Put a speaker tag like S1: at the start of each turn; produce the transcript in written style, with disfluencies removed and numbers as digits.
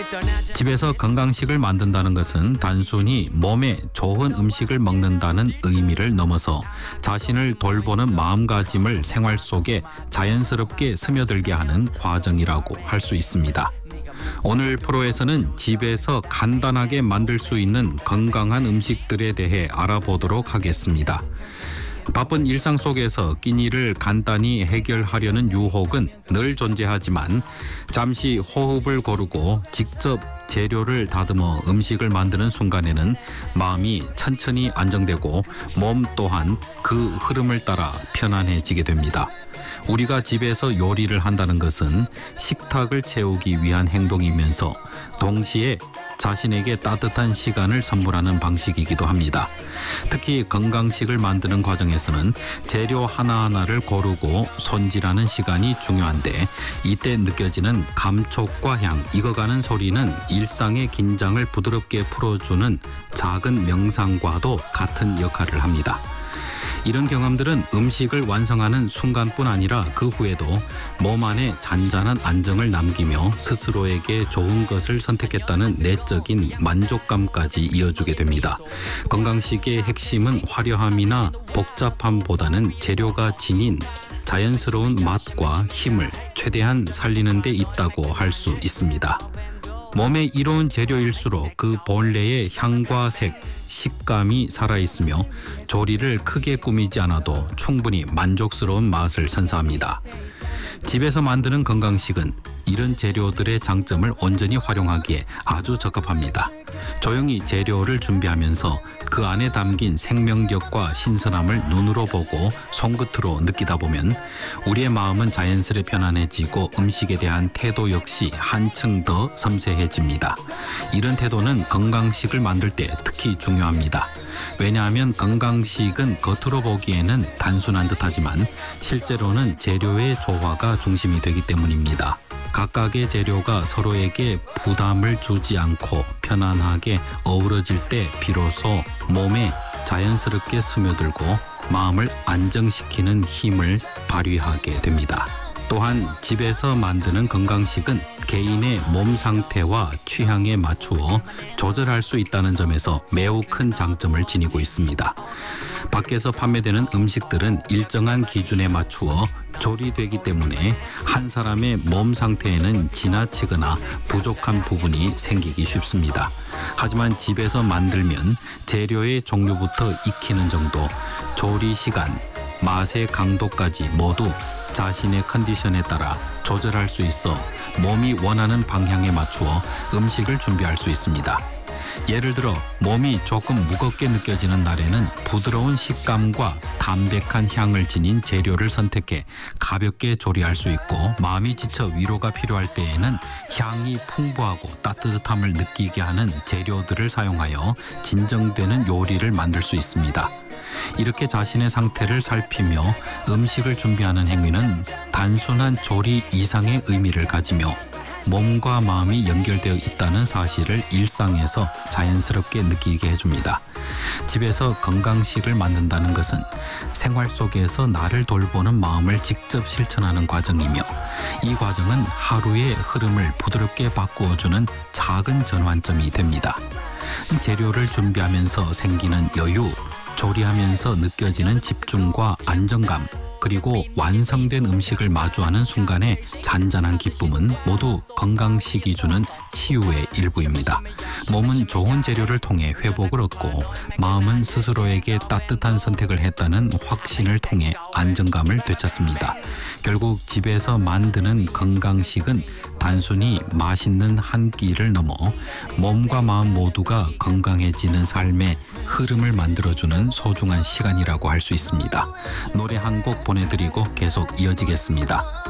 S1: 집에서 건강식을 만든다는 것은 단순히 몸에 좋은 음식을 먹는다는 의미를 넘어서 자신을 돌보는 마음가짐을 생활 속에 자연스럽게 스며들게 하는 과정이라고 할 수 있습니다. 오늘 프로에서는 집에서 간단하게 만들 수 있는 건강한 음식들에 대해 알아보도록 하겠습니다. 바쁜 일상 속에서 끼니를 간단히 해결하려는 유혹은 늘 존재하지만 잠시 호흡을 고르고 직접 재료를 다듬어 음식을 만드는 순간에는 마음이 천천히 안정되고 몸 또한 그 흐름을 따라 편안해지게 됩니다. 우리가 집에서 요리를 한다는 것은 식탁을 채우기 위한 행동이면서 동시에 자신에게 따뜻한 시간을 선물하는 방식이기도 합니다. 특히 건강식을 만드는 과정에서는 재료 하나하나를 고르고 손질하는 시간이 중요한데 이때 느껴지는 감촉과 향, 익어가는 소리는 일상의 긴장을 부드럽게 풀어주는 작은 명상과도 같은 역할을 합니다. 이런 경험들은 음식을 완성하는 순간뿐 아니라 그 후에도 몸 안에 잔잔한 안정을 남기며 스스로에게 좋은 것을 선택했다는 내적인 만족감까지 이어주게 됩니다. 건강식의 핵심은 화려함이나 복잡함보다는 재료가 지닌 자연스러운 맛과 힘을 최대한 살리는 데 있다고 할 수 있습니다. 몸에 이로운 재료일수록 그 본래의 향과 색, 식감이 살아있으며 조리를 크게 꾸미지 않아도 충분히 만족스러운 맛을 선사합니다. 집에서 만드는 건강식은 이런 재료들의 장점을 온전히 활용하기에 아주 적합합니다. 조용히 재료를 준비하면서 그 안에 담긴 생명력과 신선함을 눈으로 보고 손끝으로 느끼다 보면 우리의 마음은 자연스레 편안해지고 음식에 대한 태도 역시 한층 더 섬세해집니다. 이런 태도는 건강식을 만들 때 특히 중요합니다. 왜냐하면 건강식은 겉으로 보기에는 단순한 듯하지만 실제로는 재료의 조화가 중심이 되기 때문입니다. 각각의 재료가 서로에게 부담을 주지 않고 편안하게 어우러질 때 비로소 몸에 자연스럽게 스며들고 마음을 안정시키는 힘을 발휘하게 됩니다. 또한 집에서 만드는 건강식은 개인의 몸 상태와 취향에 맞추어 조절할 수 있다는 점에서 매우 큰 장점을 지니고 있습니다. 밖에서 판매되는 음식들은 일정한 기준에 맞추어 조리되기 때문에 한 사람의 몸 상태에는 지나치거나 부족한 부분이 생기기 쉽습니다. 하지만 집에서 만들면 재료의 종류부터 익히는 정도, 조리 시간, 맛의 강도까지 모두 자신의 컨디션에 따라 조절할 수 있어 몸이 원하는 방향에 맞추어 음식을 준비할 수 있습니다. 예를 들어 몸이 조금 무겁게 느껴지는 날에는 부드러운 식감과 담백한 향을 지닌 재료를 선택해 가볍게 조리할 수 있고 마음이 지쳐 위로가 필요할 때에는 향이 풍부하고 따뜻함을 느끼게 하는 재료들을 사용하여 진정되는 요리를 만들 수 있습니다. 이렇게 자신의 상태를 살피며 음식을 준비하는 행위는 단순한 조리 이상의 의미를 가지며 몸과 마음이 연결되어 있다는 사실을 일상에서 자연스럽게 느끼게 해줍니다. 집에서 건강식을 만든다는 것은 생활 속에서 나를 돌보는 마음을 직접 실천하는 과정이며 이 과정은 하루의 흐름을 부드럽게 바꾸어주는 작은 전환점이 됩니다. 재료를 준비하면서 생기는 여유, 조리하면서 느껴지는 집중과 안정감, 그리고 완성된 음식을 마주하는 순간의 잔잔한 기쁨은 모두 건강식이 주는 치유의 일부입니다. 몸은 좋은 재료를 통해 회복을 얻고 마음은 스스로에게 따뜻한 선택을 했다는 확신을 통해 안정감을 되찾습니다. 결국 집에서 만드는 건강식은 단순히 맛있는 한 끼를 넘어 몸과 마음 모두가 건강해지는 삶의 흐름을 만들어주는 소중한 시간이라고 할 수 있습니다. 노래 한 곡 보내드리고 계속 이어지겠습니다.